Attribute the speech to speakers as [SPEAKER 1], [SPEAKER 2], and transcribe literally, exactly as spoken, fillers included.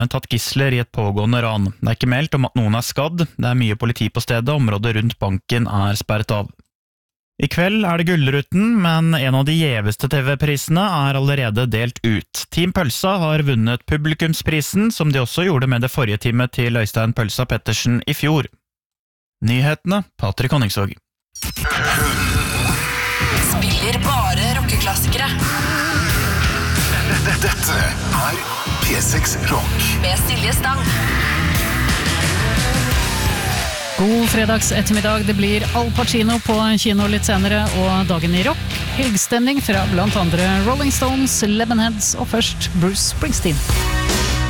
[SPEAKER 1] tatt gisler i et pågående ran. Det er ikke meldt om at noen er skadd, det er mye politi på stedet, området rundt banken er sperret av. I kveld er det Gullruten, men en av de gjeveste T V-prisene er allerede delt ut. Team Pølsa har vunnet publikumsprisen, som de også gjorde med det forrige teamet til Øystein Pølsa Pettersen i fjor. Nyhetene, Patrik Honningsvåg.
[SPEAKER 2] Spiller bare rockeklassikere.
[SPEAKER 3] Dette er P seks Rock
[SPEAKER 2] med Silje Stang.
[SPEAKER 4] God fredags ettermiddag, det blir Al Pacino på kino litt senere, og dagen i rock. Helgstemning fra blant andre Rolling Stones, Lemonheads og først Bruce Springsteen.